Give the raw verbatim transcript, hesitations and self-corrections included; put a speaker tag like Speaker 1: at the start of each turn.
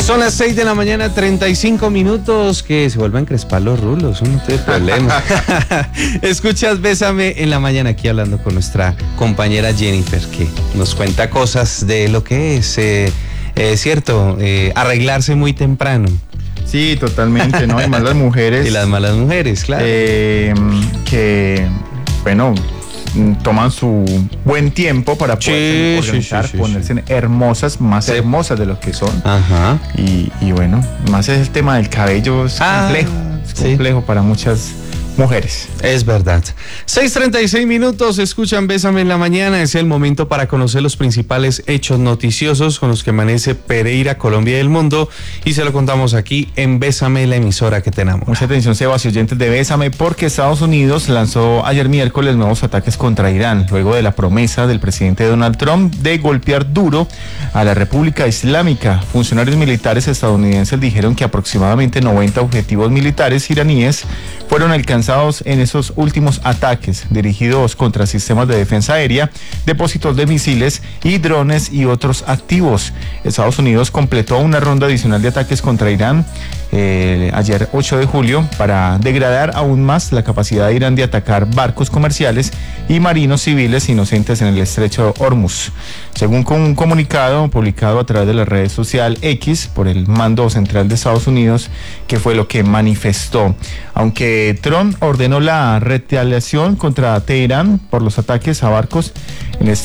Speaker 1: Son las seis de la mañana, treinta y cinco minutos, que se vuelvan a encrespar los rulos, no tiene problema. Escuchas Bésame en la mañana, aquí hablando con nuestra compañera Jennifer, que nos cuenta cosas de lo que es, eh, eh, cierto, eh, arreglarse muy temprano.
Speaker 2: Sí, totalmente, ¿no? Y más las mujeres.
Speaker 1: Y las malas mujeres, claro.
Speaker 2: Eh, que, bueno, toman su buen tiempo para poder sí, organizar, sí, sí, ponerse sí. hermosas, más sí. hermosas de lo que son.
Speaker 1: Ajá.
Speaker 2: Y, y bueno, más es el tema del cabello, es ah, complejo, es complejo sí. para muchas mujeres.
Speaker 1: Es verdad. seis treinta y seis minutos, escuchan Bésame en la mañana. Es el momento para conocer los principales hechos noticiosos con los que amanece Pereira, Colombia y el mundo. Y se lo contamos aquí en Bésame, la emisora que tenemos.
Speaker 2: Mucha atención, Sebas y oyentes de Bésame, porque Estados Unidos lanzó ayer miércoles nuevos ataques contra Irán, luego de la promesa del presidente Donald Trump de golpear duro a la República Islámica. Funcionarios militares estadounidenses dijeron que aproximadamente noventa objetivos militares iraníes fueron alcanzados en esos últimos ataques dirigidos contra sistemas de defensa aérea, depósitos de misiles y drones y otros activos. Estados Unidos completó una ronda adicional de ataques contra Irán eh, ayer ocho de julio para degradar aún más la capacidad de Irán de atacar barcos comerciales y marinos civiles inocentes en el estrecho de Hormuz. Según un comunicado publicado a través de la red social X por el mando central de Estados Unidos, que fue lo que manifestó. Aunque Trump ordenó la retaliación contra Teherán por los ataques a barcos en este